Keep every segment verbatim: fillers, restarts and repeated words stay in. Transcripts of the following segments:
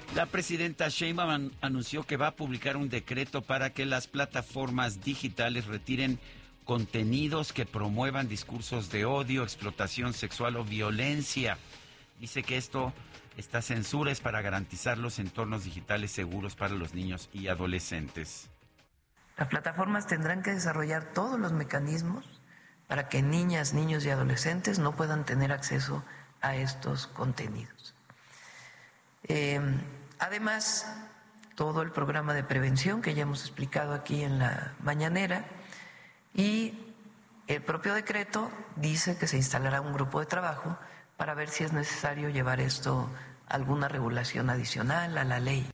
La presidenta Sheinbaum anunció que va a publicar un decreto para que las plataformas digitales retiren contenidos que promuevan discursos de odio, explotación sexual o violencia. Dice que esto, esta censura es para garantizar los entornos digitales seguros para los niños y adolescentes. Las plataformas tendrán que desarrollar todos los mecanismos para que niñas, niños y adolescentes no puedan tener acceso a estos contenidos. Eh, además, todo el programa de prevención que ya hemos explicado aquí en la mañanera, y el propio decreto dice que se instalará un grupo de trabajo para ver si es necesario llevar esto a alguna regulación adicional a la ley.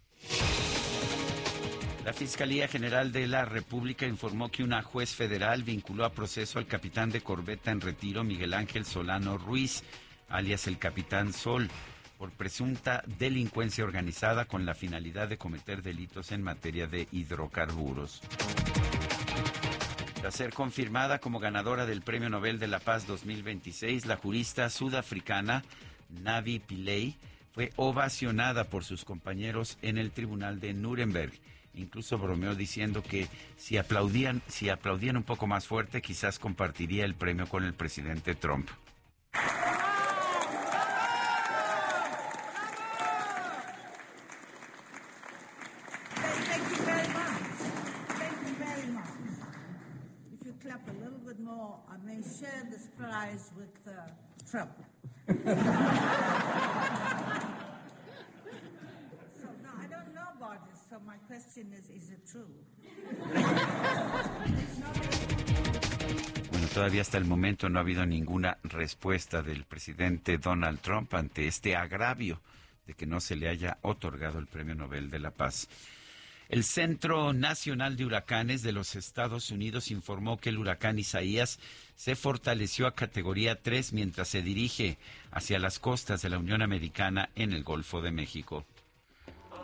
La Fiscalía General de la República informó que una juez federal vinculó a proceso al capitán de corbeta en retiro Miguel Ángel Solano Ruiz, alias el Capitán Sol, por presunta delincuencia organizada con la finalidad de cometer delitos en materia de hidrocarburos. Tras ser confirmada como ganadora del Premio Nobel de la Paz dos mil veintiséis, la jurista sudafricana Navi Pillay fue ovacionada por sus compañeros en el tribunal de Nuremberg. Incluso bromeó diciendo que si aplaudían, si aplaudían un poco más fuerte, quizás compartiría el premio con el presidente Trump. Clap a little bit more, I may share this prize with uh, Trump. So no, I don't know about this. So my question is, is it true? Bueno, todavía hasta el momento no ha habido ninguna respuesta del presidente Donald Trump ante este agravio de que no se le haya otorgado el Premio Nobel de la Paz. El Centro Nacional de Huracanes de los Estados Unidos informó que el huracán Isaías se fortaleció a categoría tres mientras se dirige hacia las costas de la Unión Americana en el Golfo de México.